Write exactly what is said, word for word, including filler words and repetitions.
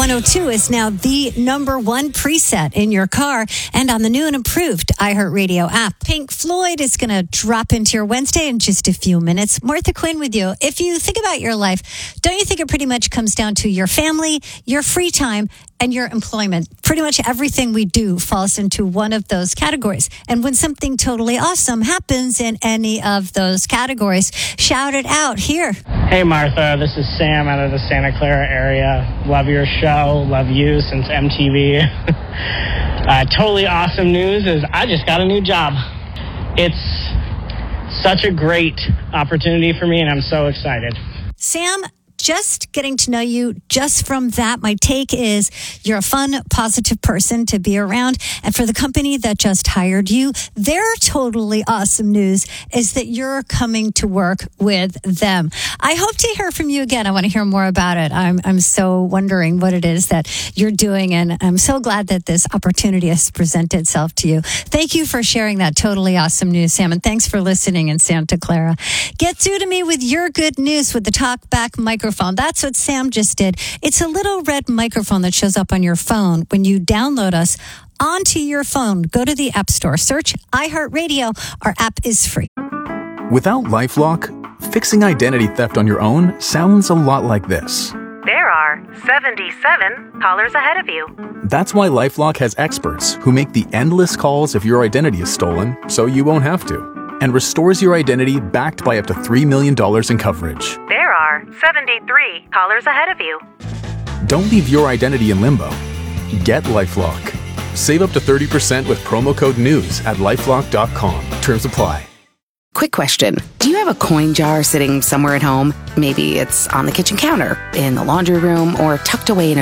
one oh two is now the number one preset in your car and on the new and improved iHeartRadio app. Pink Floyd is going to drop into your Wednesday in just a few minutes. Martha Quinn with you. If you think about your life, don't you think it pretty much comes down to your family, your free time, and your employment? Pretty much everything we do falls into one of those categories. And when something totally awesome happens in any of those categories, shout it out here. Hey, Martha. This is Sam out of the Santa Clara area. Love your show. Love you since M T V. uh, totally awesome news is I just got a new job. It's such a great opportunity for me, and I'm so excited. Sam, just getting to know you just from that, my take is you're a fun, positive person to be around. And for the company that just hired you, their totally awesome news is that you're coming to work with them. I hope to hear from you again. I want to hear more about it. I'm I'm so wondering what it is that you're doing. And I'm so glad that this opportunity has presented itself to you. Thank you for sharing that totally awesome news, Sam. And thanks for listening in Santa Clara. Get through to me with your good news with the TalkBack microphone. That's what Sam just did. It's a little red microphone that shows up on your phone when you download us onto your phone. Go to the App Store, search iHeartRadio. Our app is free. Without LifeLock, fixing identity theft on your own sounds a lot like this. There are seventy-seven callers ahead of you. That's why LifeLock has experts who make the endless calls if your identity is stolen, so you won't have to, and restores your identity backed by up to three million dollars in coverage. There are seventy-three callers ahead of you. Don't leave your identity in limbo. Get LifeLock. Save up to thirty percent with promo code NEWS at lifelock dot com. Terms apply. Quick question. Do you have a coin jar sitting somewhere at home? Maybe it's on the kitchen counter, in the laundry room, or tucked away in a